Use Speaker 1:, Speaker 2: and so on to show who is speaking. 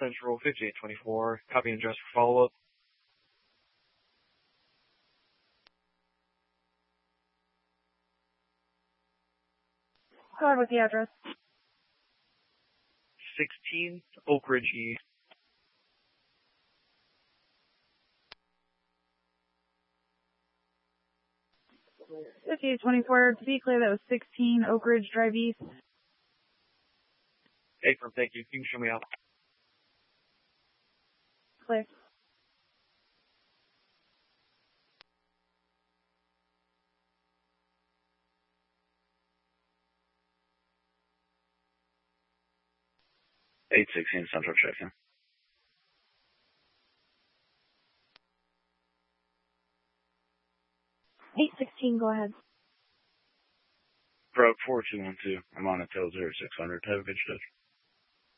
Speaker 1: Central 5824. Copy and address for follow-up.
Speaker 2: Go ahead with the address.
Speaker 1: 16 Oak Ridge East.
Speaker 2: 5824. To be clear, that was 16 Oak Ridge Drive East.
Speaker 1: Hey, thank you. You can show me out.
Speaker 2: Clear.
Speaker 3: $816 Central check-in.
Speaker 2: 816, go ahead.
Speaker 3: Broke 4212. I'm on until 0600. Have a good shift.